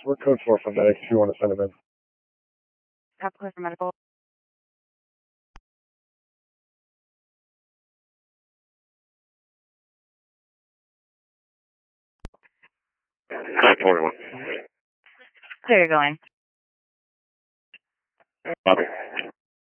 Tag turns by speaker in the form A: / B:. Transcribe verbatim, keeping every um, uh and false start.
A: We're code four for medics if you want to send them in.
B: Have clear for medical.
A: forty-one.
B: Clear, you're going.
A: Copy.